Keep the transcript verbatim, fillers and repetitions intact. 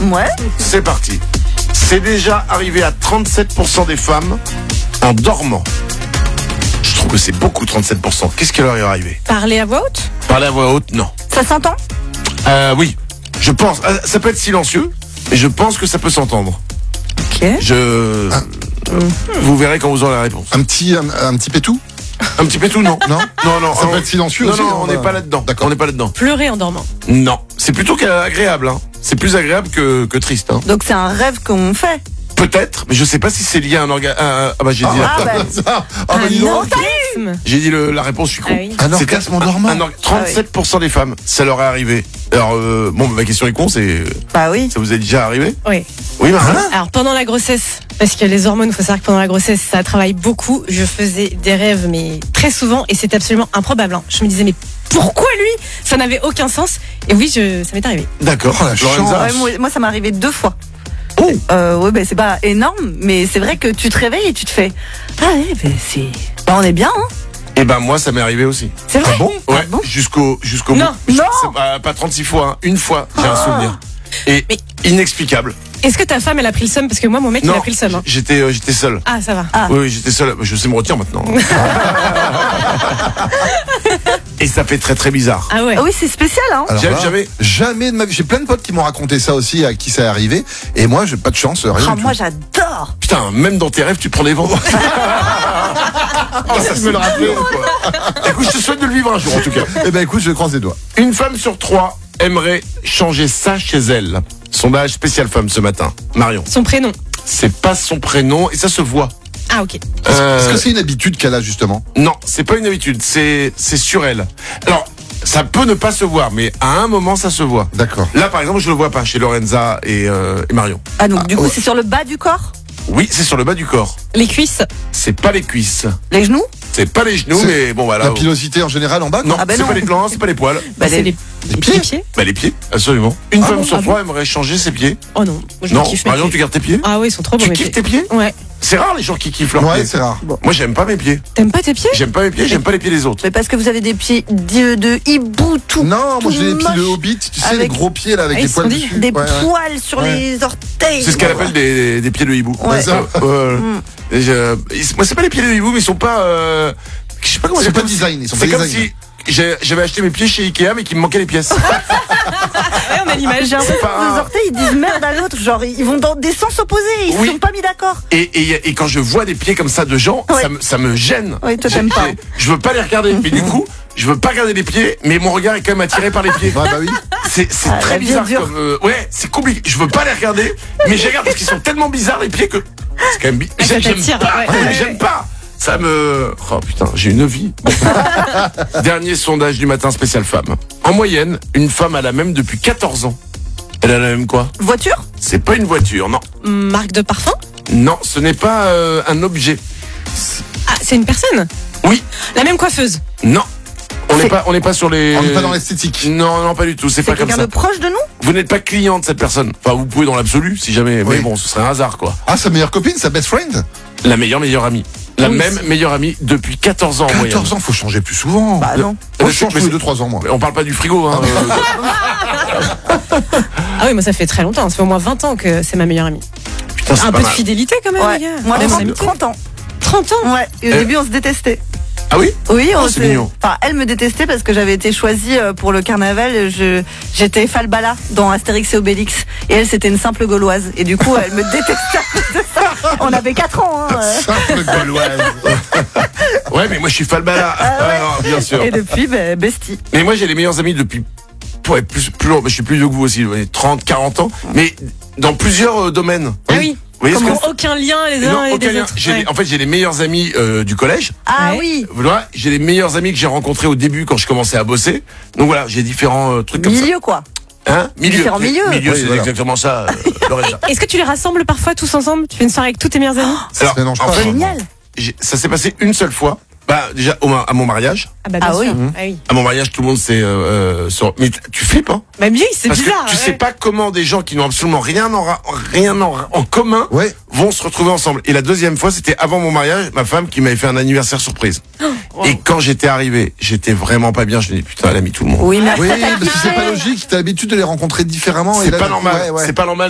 Ouais. C'est parti. C'est déjà arrivé à trente-sept pour cent des femmes en dormant. Je trouve que c'est beaucoup, trente-sept pour cent. Qu'est-ce qui leur est arrivé? Parler à voix haute? Parler à voix haute, non. Ça s'entend? Euh, oui, je pense. Euh, Ça peut être silencieux, mais je pense que ça peut s'entendre. Ok. Je... Ah. Vous verrez quand vous aurez la réponse. Un petit, un, un petit pétou? Un petit pétou, non. Non? Non, non. Ça on- peut être silencieux Non, aussi, non, hein, on bah. n'est pas là-dedans. D'accord. On n'est pas là-dedans. Pleurer en dormant? Non. C'est plutôt agréable, hein. C'est plus agréable que, que triste, hein. Donc c'est un rêve qu'on fait. Peut-être, mais je sais pas si c'est lié à un organe. Ah bah j'ai dit, Ah, la... bah. Ça, ah, bah, Un dis donc. orgasme? j'ai dit le- la réponse, je suis con. Ah oui. Un C'était orgasme en dormant. un or- trente-sept pour cent des femmes, ça leur est arrivé. Alors, euh, bon, ma question est con, c'est, Bah oui. ça vous est déjà arrivé? Oui. Oui, Marie. Alors pendant la grossesse, parce que les hormones, il faut savoir que pendant la grossesse, ça travaille beaucoup. Je faisais des rêves, mais très souvent, et c'est absolument improbable. hein. Je me disais, mais pourquoi lui? Ça n'avait aucun sens. Et oui, je, ça m'est arrivé. D'accord. Oh, la Lorenza. chance. Ouais, moi, moi, ça m'est arrivé deux fois. Oh. Euh, ouais, bah, c'est pas énorme, mais c'est vrai que tu te réveilles et tu te fais. Ah ouais, bah, c'est. Bah, on est bien, hein. Eh ben moi, ça m'est arrivé aussi. C'est vrai? Ah bon? Ouais, Ah bon jusqu'au jusqu'au Non. bout. Non. C'est pas, pas trente-six fois, hein. Une fois, j'ai un souvenir. Et Mais- inexplicable. Est-ce que ta femme, elle a pris le seum? Parce que moi, mon mec, il Non, a pris le seum. hein. j'étais euh, j'étais seul. Ah, ça va. Ah. Oui, oui, j'étais seul. Je sais me retirer maintenant. Et ça fait très très bizarre. Ah ouais. Ah oui, c'est spécial, hein. Alors J'avais- là, j'avais- jamais de ma vie. J'ai plein de potes qui m'ont raconté ça aussi, à qui ça est arrivé. Et moi, j'ai pas de chance, rien Ah, du moi, tout. j'adore. Putain, même dans tes rêves, tu te prends des vents. Oh, ça se me le rappeler, quoi. Écoute, je te souhaite de le vivre un jour, en tout cas. Eh ben, écoute, je croise les doigts. Une femme sur trois aimerait changer ça chez elle. Sondage spécial femme ce matin. Marion. Son prénom. C'est pas son prénom et ça se voit. Ah, ok. Euh, Est-ce que c'est une habitude qu'elle a, justement? Non, c'est pas une habitude, c'est c'est sur elle. Alors, ça peut ne pas se voir, mais à un moment, ça se voit. D'accord. Là, par exemple, je le vois pas chez Lorenza et, euh, et Marion. Ah, donc, du coup, ouais. c'est sur le bas du corps? Oui, c'est sur le bas du corps. Les cuisses. C'est pas les cuisses. Les genoux? C'est pas les genoux, C'est mais bon, voilà. La pilosité en général en bas, quoi? Non, Ah bah c'est non. pas les non, c'est pas les poils. Bah, c'est les- les, Les les pieds pieds. Bah, les pieds, absolument. Une Ah femme bon, sur ah trois aimerait changer ses pieds. Oh non. Moi, je Non, kiffe mes Marion, pieds. tu gardes tes pieds? Ah oui, ils sont trop beaux. Tu mes kiffes pieds. tes pieds? Ouais. C'est rare les gens qui kiffent leurs Ouais, pieds. c'est rare. Moi, j'aime pas mes pieds. T'aimes pas tes pieds? J'aime pas mes pieds, j'aime pas les pieds des autres. Mais parce que vous avez des pieds de, de hibou tout. Non, moi tout j'ai les pieds de moche, hobbit, tu sais, avec- les gros pieds là, avec Ah, les ils poils sont dessus. Des Ouais, ouais. poils sur Ouais. les orteils. C'est ce qu'elle appelle des, des pieds de hibou. Ouais. ça. Euh, Mm. et je- ils- moi, c'est pas les pieds de hibou, mais ils sont pas. Euh, je sais pas comment Ils dire. sont pas design, ils sont C'est pas comme design. si j'ai- j'avais acheté mes pieds chez Ikea, mais qu'il me manquait les pièces. Ouais, on a l'image. J'ai l'impression pas que un- vos orteils ils disent merde à l'autre, genre ils vont dans des sens opposés, ils Oui. sont pas mis d'accord. Et, et, et quand je vois des pieds comme ça de gens, Ouais. ça, me, ça me gêne. Oui, toi, J'ai- t'aimes pas. j'ai- Je veux pas les regarder. Mais du coup, je veux pas regarder les pieds, mais mon regard est quand même attiré par les pieds. Ouais, bah oui. C'est c'est Ah, très la vie est bizarre dure. comme. euh, ouais, c'est compliqué. Je veux pas les regarder, mais je regarde parce qu'ils sont tellement bizarres les pieds que. C'est quand même. bi- Ah, ça J'aime j'aime t'attire, pas. ouais, Ouais, ouais, J'aime ouais. pas. Ça me. Oh putain, j'ai une vie. Dernier sondage du matin spécial femme. En moyenne, une femme a la même depuis quatorze ans. Elle a la même quoi? Voiture? C'est pas une voiture, non. Marque de parfum? Non, ce n'est pas euh, un objet. Ah, c'est une personne? Oui. La même coiffeuse? Non. On n'est C'est- pas, on n'est pas sur les. On n'est pas dans l'esthétique. Non, non, pas du tout. C'est C'est pas comme quelqu'un ça. de proche de nous? Vous n'êtes pas client de cette personne. Enfin, vous pouvez dans l'absolu, si jamais. Oui. Mais bon, ce serait un hasard, quoi. Ah, sa meilleure copine, sa best friend? La meilleure meilleure amie. La Oui, même c'est- meilleure amie depuis quatorze ans en moyenne. quatorze ans, faut changer plus souvent. Bah non. Moi, Mais je change c'est- tous les deux trois ans, moi. Mais on parle pas du frigo, hein. Ah oui, moi ça fait très longtemps. Ça fait au moins vingt ans que c'est ma meilleure amie. Putain, c'est Un pas peu de mal. fidélité quand même, Ouais. les gars. Moi, Même trente, amitié. trente ans. trente ans? Ouais. Et au Eh. début, on se détestait. Ah oui? Oui, on Oh, c'est s'est- mignon. Enfin, elle me détestait parce que j'avais été choisie euh, pour le carnaval. Je, j'étais Falbala dans Astérix et Obélix. Et elle, c'était une simple gauloise. Et du coup, elle me détestait à cause de ça. On avait quatre ans, hein. euh. Simple gauloise. Ouais, mais moi je suis Falbala. Ah ouais. Ah, non, bien sûr. Et depuis, ben, bestie. Mais moi j'ai les meilleurs amis depuis. Ouais, plus, plus long. Mais je suis plus vieux que vous aussi, ouais, trente, quarante ans. Mais dans plusieurs euh, domaines. Ah oui. Vous voyez ce Comme que aucun lien les uns Non, et aucun des lien. autres. J'ai Ouais. les- En fait, j'ai les meilleurs amis euh, du collège. Ah Ouais. oui. Voilà, j'ai les meilleurs amis que j'ai rencontrés au début quand je commençais à bosser. Donc voilà, j'ai différents euh, trucs comme Milieu, quoi. ça. Hein Milieu. Différents milieux. Milieu, Oui, c'est voilà. exactement ça. euh, Lorenza. Est-ce que tu les rassembles parfois tous ensemble? Tu fais une soirée avec tous tes meilleurs amis? Ça se mélange en pas. fait, Génial. j'ai- ça s'est passé une seule fois. Bah déjà au, à mon mariage. Ah bah bien Ah sûr. oui. Ah oui. À mon mariage, tout le monde s'est. Euh, euh, sur... Mais t- tu flippes, hein? Bah oui, c'est Parce bizarre. que tu ouais. sais pas comment des gens qui n'ont absolument rien en, ra- rien en, en commun Ouais. vont se retrouver ensemble. Et la deuxième fois, c'était avant mon mariage, ma femme qui m'avait fait un anniversaire surprise. Wow. Et quand j'étais arrivé, j'étais vraiment pas bien. Je me dis putain, elle a mis tout le monde. Oui, mais Oui, après, t'as parce que c'est kiffé. pas logique. T'as l'habitude de les rencontrer différemment. et C'est là, pas du coup, normal. ouais, ouais. C'est pas normal